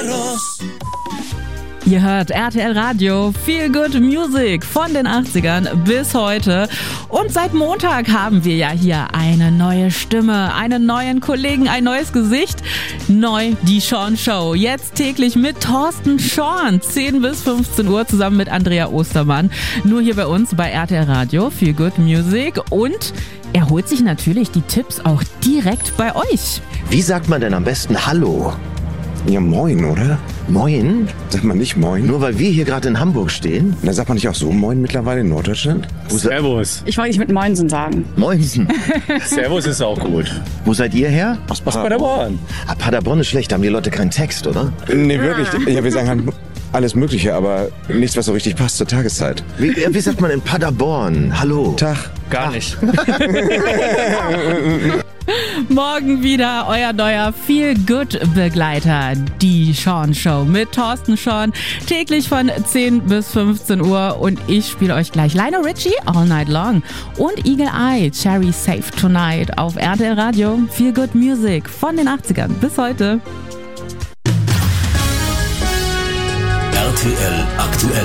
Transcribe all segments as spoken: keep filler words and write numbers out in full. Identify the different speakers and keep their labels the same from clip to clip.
Speaker 1: Rancheros.
Speaker 2: Ihr hört R T L Radio, Feel Good Music von den achtzigern bis heute. Und seit Montag haben wir ja hier eine neue Stimme, einen neuen Kollegen, ein neues Gesicht. Neu die Sean Show. Jetzt täglich mit Thorsten Sean, zehn bis fünfzehn Uhr zusammen mit Andrea Ostermann. Nur hier bei uns bei R T L Radio, Feel Good Music. Und er holt sich natürlich die Tipps auch direkt bei euch.
Speaker 3: Wie sagt man denn am besten Hallo?
Speaker 4: Ja, moin, oder?
Speaker 3: Moin?
Speaker 4: Sagt man nicht moin?
Speaker 3: Nur weil wir hier gerade in Hamburg stehen?
Speaker 4: Na, sagt man nicht auch so moin mittlerweile in Norddeutschland?
Speaker 3: Wo se-
Speaker 5: Servus.
Speaker 6: Ich wollte nicht mit Moinsen sagen.
Speaker 3: Moinsen.
Speaker 5: Servus ist auch gut.
Speaker 3: Wo seid ihr her?
Speaker 4: Aus
Speaker 5: Paderborn.
Speaker 3: Ah, Paderborn ist schlecht, da haben die Leute keinen Text, oder?
Speaker 4: Nee, wirklich. Ja, wir sagen halt alles Mögliche, aber nichts, was so richtig passt zur Tageszeit.
Speaker 3: Wie, wie sagt man in Paderborn? Hallo?
Speaker 4: Tag.
Speaker 5: Gar nicht.
Speaker 2: Morgen wieder euer neuer Feel-Good-Begleiter, die Sean Show mit Thorsten Sean, täglich von zehn bis fünfzehn Uhr und ich spiele euch gleich Lionel Richie All Night Long und Eagle Eye Cherry Safe Tonight auf R T L Radio, Feel Good Music von den achtzigern bis heute.
Speaker 1: R T L aktuell.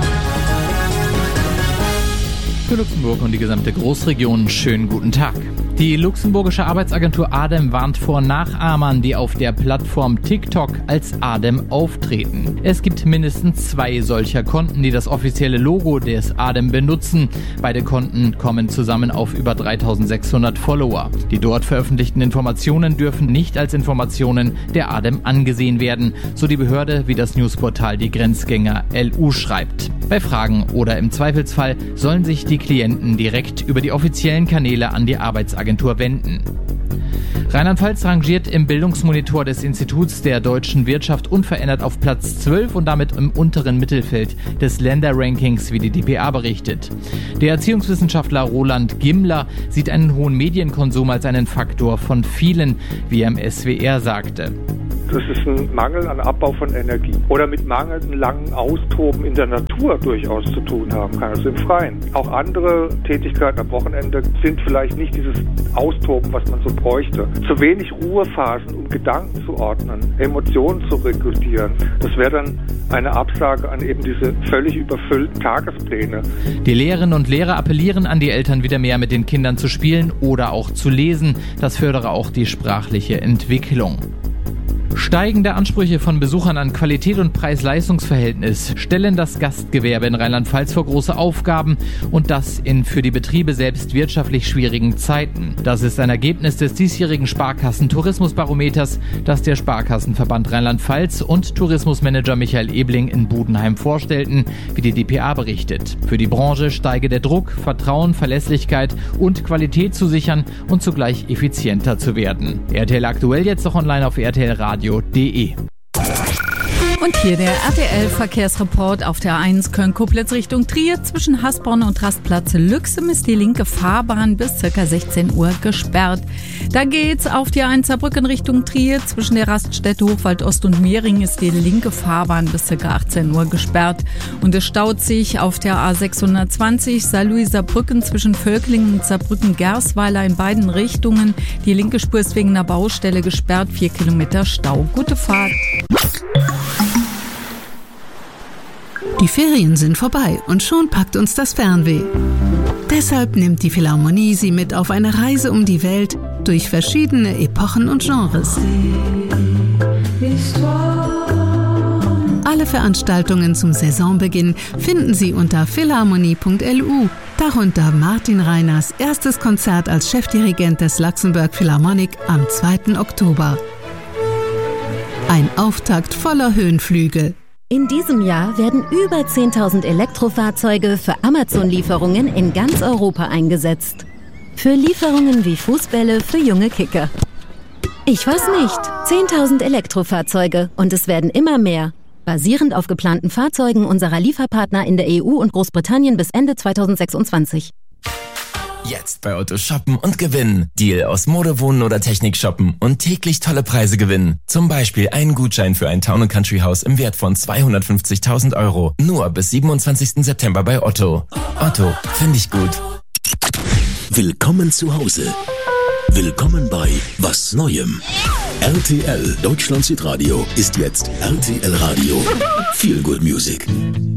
Speaker 7: Für Luxemburg und die gesamte Großregion schönen guten Tag. Die luxemburgische Arbeitsagentur ADEM warnt vor Nachahmern, die auf der Plattform TikTok als ADEM auftreten. Es gibt mindestens zwei solcher Konten, die das offizielle Logo des ADEM benutzen. Beide Konten kommen zusammen auf über dreitausendsechshundert Follower. Die dort veröffentlichten Informationen dürfen nicht als Informationen der ADEM angesehen werden, so die Behörde, wie das Newsportal Die Grenzgänger L U schreibt. Bei Fragen oder im Zweifelsfall sollen sich die Klienten direkt über die offiziellen Kanäle an die Arbeitsagentur wenden. Rheinland-Pfalz rangiert im Bildungsmonitor des Instituts der deutschen Wirtschaft unverändert auf Platz zwölf und damit im unteren Mittelfeld des Länderrankings, wie die D P A berichtet. Der Erziehungswissenschaftler Roland Gimmler sieht einen hohen Medienkonsum als einen Faktor von vielen, wie er im S W R sagte.
Speaker 8: Das ist ein Mangel an Abbau von Energie oder mit mangelnden langen Austoben in der Natur durchaus zu tun haben kann, also im Freien. Auch andere Tätigkeiten am Wochenende sind vielleicht nicht dieses Austoben, was man so bräuchte. Zu wenig Ruhephasen, um Gedanken zu ordnen, Emotionen zu regulieren. Das wäre dann eine Absage an eben diese völlig überfüllten Tagespläne.
Speaker 7: Die Lehrerinnen und Lehrer appellieren an die Eltern, wieder mehr mit den Kindern zu spielen oder auch zu lesen. Das fördere auch die sprachliche Entwicklung. Steigende Ansprüche von Besuchern an Qualität und Preis-Leistungs-Verhältnis stellen das Gastgewerbe in Rheinland-Pfalz vor große Aufgaben und das in für die Betriebe selbst wirtschaftlich schwierigen Zeiten. Das ist ein Ergebnis des diesjährigen Sparkassen-Tourismusbarometers, das der Sparkassenverband Rheinland-Pfalz und Tourismusmanager Michael Ebling in Budenheim vorstellten, wie die D P A berichtet. Für die Branche steige der Druck, Vertrauen, Verlässlichkeit und Qualität zu sichern und zugleich effizienter zu werden. R T L aktuell jetzt noch online auf R T L Radio. Und
Speaker 6: hier der R T L-Verkehrsreport auf der eins Köln-Koblenz Richtung Trier. Zwischen Hasborn und Rastplatz Lüxem ist die linke Fahrbahn bis ca. sechzehn Uhr gesperrt. Da geht's auf die eins Saarbrücken Richtung Trier. Zwischen der Raststätte Hochwald Ost und Mehring ist die linke Fahrbahn bis ca. achtzehn Uhr gesperrt. Und es staut sich auf der A sechshundertzwanzig Saarlouis-Saarbrücken zwischen Völklingen und Saarbrücken-Gersweiler in beiden Richtungen. Die linke Spur ist wegen einer Baustelle gesperrt. Vier Kilometer Stau. Gute Fahrt.
Speaker 9: Die Ferien sind vorbei und schon packt uns das Fernweh. Deshalb nimmt die Philharmonie Sie mit auf eine Reise um die Welt durch verschiedene Epochen und Genres. Alle Veranstaltungen zum Saisonbeginn finden Sie unter philharmonie punkt l u, darunter Martin Reiners erstes Konzert als Chefdirigent des Luxembourg Philharmonic am zweiten Oktober. Ein Auftakt voller Höhenflüge.
Speaker 10: In diesem Jahr werden über zehntausend Elektrofahrzeuge für Amazon-Lieferungen in ganz Europa eingesetzt. Für Lieferungen wie Fußbälle für junge Kicker. Ich weiß nicht. zehntausend Elektrofahrzeuge und es werden immer mehr. Basierend auf geplanten Fahrzeugen unserer Lieferpartner in der E U und Großbritannien bis Ende zweitausendsechsundzwanzig.
Speaker 1: Jetzt bei Otto shoppen und gewinnen. Deal aus Mode, Wohnen oder Technik shoppen und täglich tolle Preise gewinnen. Zum Beispiel einen Gutschein für ein Town and Country Haus im Wert von zweihundertfünfzigtausend Euro. Nur bis siebenundzwanzigsten September bei Otto. Otto, finde ich gut.
Speaker 11: Willkommen zu Hause. Willkommen bei Was Neuem. R T L Deutschland Südradio ist jetzt R T L Radio. Feel Good Music.